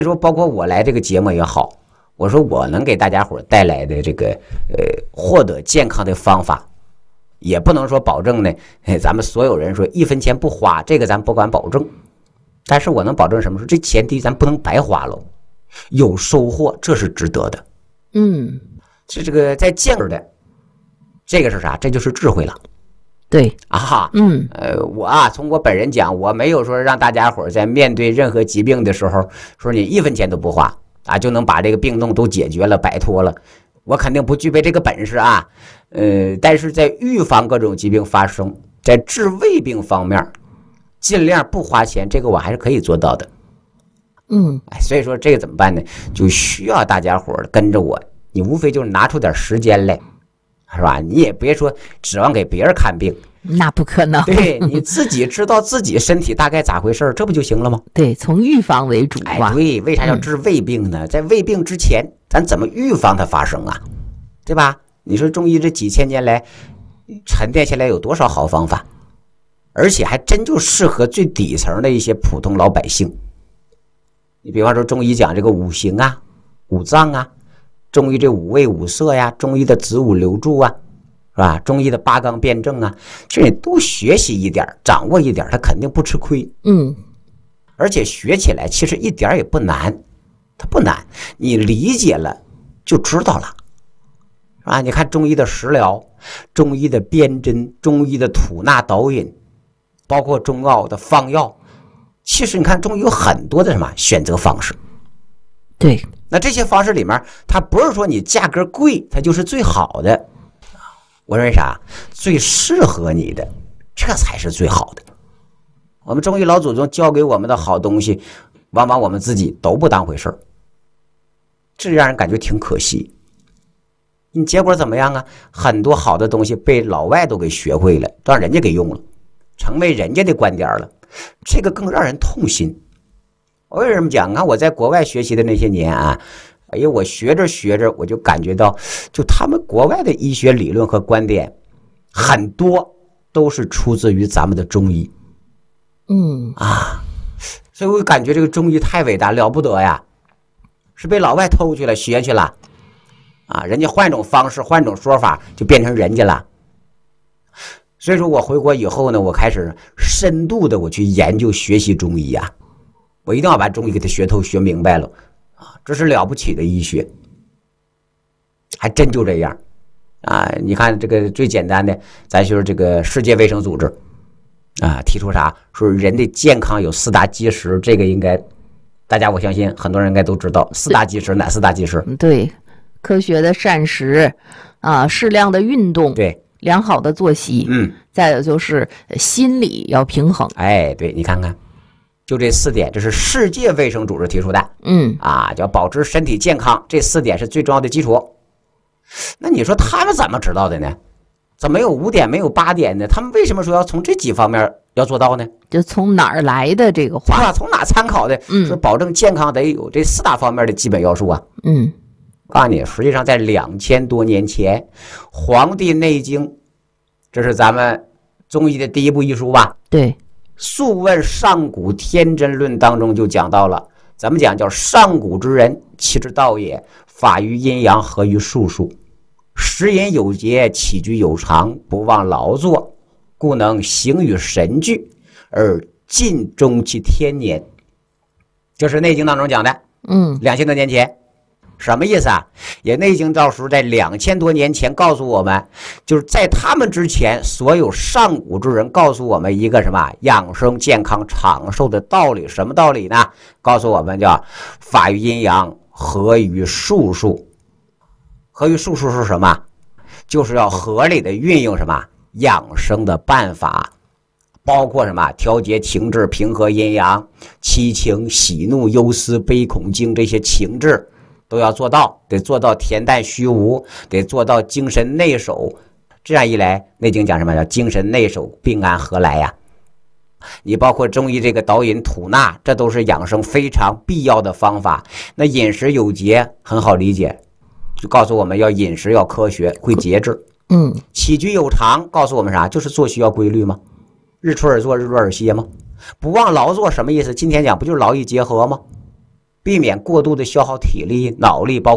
说包括我来这个节目也好，我说我能给大家伙带来的这个获得健康的方法，也不能说保证呢，咱们所有人说1分钱不花，这个咱不敢保证。但是我能保证什么？说这前提咱不能白花了，有收获，这是值得的。是这个在健的，这个是啥？这就是智慧了。 对啊，我从我本人讲，我没有说让大家伙在面对任何疾病的时候，说你1分钱都不花啊，就能把这个病痛都解决了、摆脱了。我肯定不具备这个本事啊。但是在预防各种疾病发生，在治胃病方面，尽量不花钱，这个我还是可以做到的。所以说这个怎么办呢？就需要大家伙跟着我，你无非就是拿出点时间来，是吧？你也别说指望给别人看病， 那不可能。 对，你自己知道自己身体大概咋回事，这不就行了吗？ 对，从预防为主嘛。 对，为啥要治胃病呢？在胃病之前，咱怎么预防它发生啊？对吧？你说中医这几千年来沉淀下来有多少好方法，而且还真就适合最底层的一些普通老百姓。你比方说中医讲这个五行啊、五脏啊，中医这五味五色呀，中医的子午流注啊，是吧？中医的八纲辩证啊，这你多学习一点，掌握一点，他肯定不吃亏。而且学起来其实一点也不难，它不难，你理解了就知道了。是吧？你看中医的食疗、中医的辨针、中医的吐纳导引，包括中药的方药，其实你看中医有很多的什么选择方式。 对， 那这些方式里面，它不是说你价格贵，它就是最好的。我认为啥？最适合你的，这才是最好的。我们中医老祖宗教给我们的好东西，往往我们自己都不当回事儿，这让人感觉挺可惜。你结果怎么样啊？很多好的东西被老外都给学会了，让人家给用了，成为人家的观点了，这个更让人痛心。我为什么讲啊？我在国外学习的那些年啊，哎呀，我学着学着，我就感觉到，就他们国外的医学理论和观点，很多都是出自于咱们的中医。所以我感觉这个中医太伟大了不得呀，是被老外偷去了学去了。人家换种方式换种说法就变成人家了。所以说我回国以后呢，我开始深度的我去研究学习中医啊，我一定要把中医给它学透学明白了这是了不起的医学，还真就这样你看这个最简单的，咱就是这个世界卫生组织提出啥，说人的健康有4大基石，这个应该大家我相信很多人应该都知道4大基石，哪4大基石？ 对，科学的膳食适量的运动， 对， 良好的作息，再有就是心理要平衡。 对，你看看，就这4点，这是世界卫生组织提出的。叫保持身体健康，这4点是最重要的基础。那你说他们怎么知道的呢？怎么没有5点没有8点呢？他们为什么说要从这几方面要做到呢？ 就从哪儿来的这个话？ 从哪参考的？说保证健康得有这4大方面的基本要素啊。告诉你，实际上在2000多年前，《黄帝内经》，这是咱们中医的第一部医书吧？ 对，《 素问上古天真论》当中就讲到了，咱们讲叫上古之人，其之道也，法于阴阳，合于术数，食饮有节，起居有常，不忘劳作，故能形与神俱，而尽终其天年。这是《内经》当中讲的。2000多年前。什么意思啊？也内经到时候在2000多年前告诉我们，就是在他们之前，所有上古之人告诉我们一个什么养生健康长寿的道理。什么道理呢？告诉我们叫法于阴阳，合于术数。合于术数是什么？就是要合理的运用什么养生的办法，包括什么调节情志，平和阴阳，七情喜怒忧思悲恐惊，这些情志都要做到，得做到恬淡虚无，得做到精神内守。这样一来，内经讲什么叫精神内守，病安何来呀？你包括中医这个导引吐纳，这都是养生非常必要的方法。那饮食有节很好理解，就告诉我们要饮食要科学，会节制。起居有常告诉我们啥？就是作息要规律吗？日出而作，日落而息吗？不忘劳作什么意思？今天讲不就是劳逸结合吗？ 避免过度的消耗体力、脑力，包括